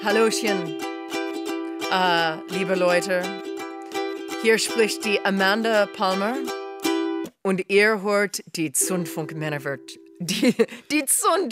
Hallöchen, liebe Leute. Hier spricht die Amanda Palmer und ihr hört die Zündfunk-Männerwirtschaft. Die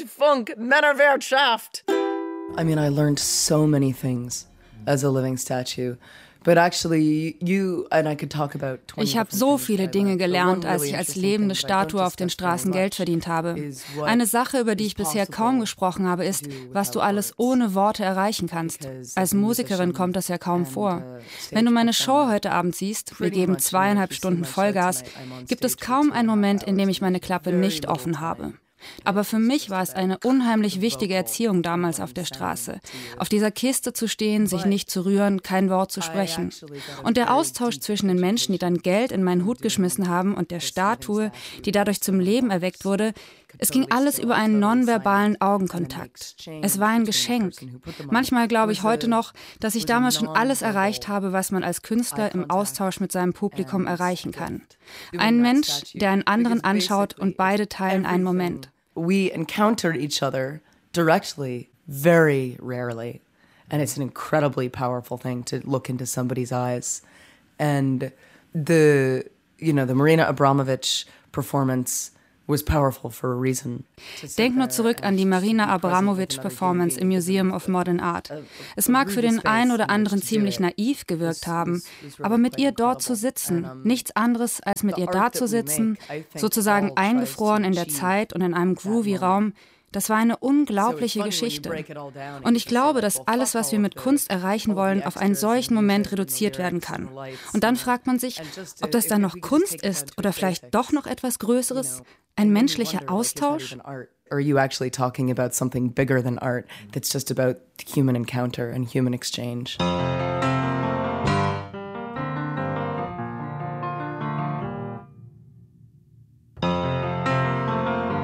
Zündfunk-Männerwirtschaft. I mean, I learned so many things as a living statue. But actually, you and I could talk about 20 Ich habe so viele Dinge gelernt, als ich als lebende Statue auf den Straßen Geld verdient habe. Eine Sache, über die ich bisher kaum gesprochen habe, ist, was du alles ohne Worte erreichen kannst. Als Musikerin kommt das ja kaum vor. Wenn du meine Show heute Abend siehst, wir geben 2,5 Stunden Vollgas, gibt es kaum einen Moment, in dem ich meine Klappe nicht offen habe. Aber für mich war es eine unheimlich wichtige Erziehung damals auf der Straße. Auf dieser Kiste zu stehen, sich nicht zu rühren, kein Wort zu sprechen. Und der Austausch zwischen den Menschen, die dann Geld in meinen Hut geschmissen haben, und der Statue, die dadurch zum Leben erweckt wurde, es ging alles über einen nonverbalen Augenkontakt. Es war ein Geschenk. Manchmal glaube ich heute noch, dass ich damals schon alles erreicht habe, was man als Künstler im Austausch mit seinem Publikum erreichen kann. Ein Mensch, der einen anderen anschaut und beide teilen einen Moment. We encountered each other directly, very rarely. And it's an incredibly powerful thing to look into somebody's eyes. And the Marina Abramović performance was powerful for a reason. Denk nur zurück an die Marina Abramović-Performance im Museum of Modern Art. Es mag für den einen oder anderen ziemlich naiv gewirkt haben, aber mit ihr dort zu sitzen, nichts anderes als mit ihr da zu sitzen, sozusagen eingefroren in der Zeit und in einem groovy Raum, das war eine unglaubliche Geschichte. Und ich glaube, dass alles, was wir mit Kunst erreichen wollen, auf einen solchen Moment reduziert werden kann. Und dann fragt man sich, ob das dann noch Kunst ist oder vielleicht doch noch etwas Größeres, ein menschlicher Austausch? Or are you actually talking about something bigger than art that's just about human encounter and human exchange?